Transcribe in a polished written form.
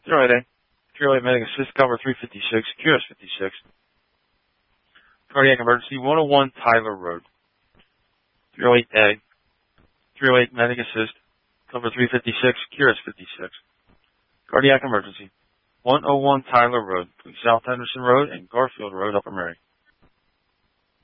308A. 308 Medic Assist, cover 356, QS 56. Cardiac emergency, 101 Tyler Road. 308A. 308 Medic Assist, cover 356, QS 56. Cardiac emergency, 101 Tyler Road, between South Henderson Road and Garfield Road, Upper Mary.